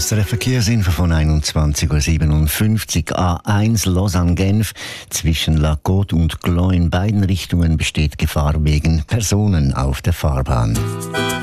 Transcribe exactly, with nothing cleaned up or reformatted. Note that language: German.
S R F Verkehrsinfo von einundzwanzig Uhr siebenundfünfzig. A eins Lausanne-Genf zwischen La Côte und Gland in beiden Richtungen besteht Gefahr wegen Personen auf der Fahrbahn.